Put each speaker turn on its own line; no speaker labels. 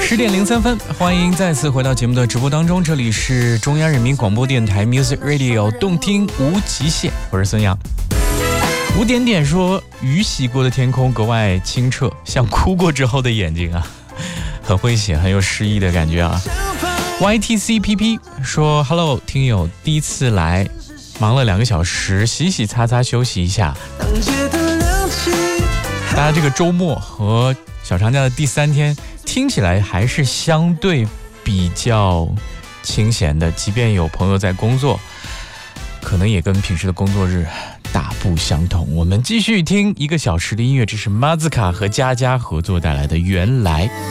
10:03，欢迎再次回到节目的直播当中，这里是中央人民广播电台 Music Radio 动听无极限，我是孙杨。吴点点说，雨洗过的天空格外清澈，像哭过之后的眼睛啊，很会写，很有诗意的感觉啊。YTCPP 说 Hello 听友，第一次来，忙了2个小时，洗洗擦擦休息一下。大家这个周末和小长假的第3天听起来还是相对比较清闲的，即便有朋友在工作，可能也跟平时的工作日大不相同。我们继续听1个小时的音乐，这是马兹卡和佳佳合作带来的《原来》。